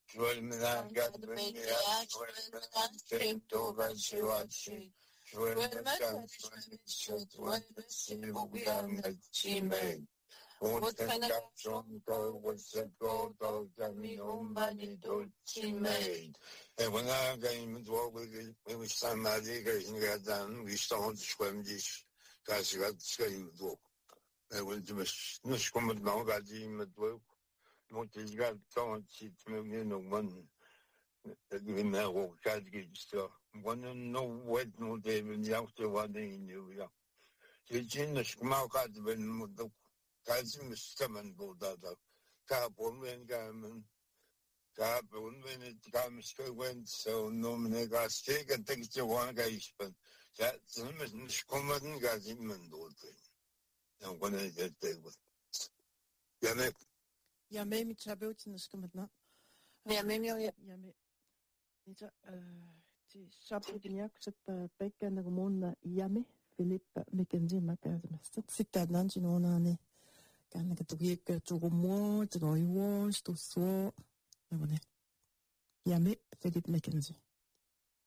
Juelmanagat Bendia, Juelmanan, Shemtoga Shivachi, Juelmanan, Juelmanan, Chime. What kind of song was the gold of the Minumani Chime? And when I came to work with when we somebody got done, we started to swim this, because we got to walk. And when the Nushkumat Nogadi at work, what is got going to me no one. Numéro 4 qui dit ça. One no wet no day when you have to one in New York. You change the mouth at when the Kazim is coming go that up. Carbon when gammon. Carbon when it comes to went so no nigga stick and takes the one guy spent. That's the mission common Gazim and all thing. And when I get there with Yamek. Yame mi trabeut na skumadna. Yame. Niitä saapuviniakset pekään kun mun Yame Philippe Mackenzie mäkäisemästä. Sitten nansi nuonaani kannaka tukiekkä tukumoo, tunoivuo, stussuo. Yame Philippe Mackenzie.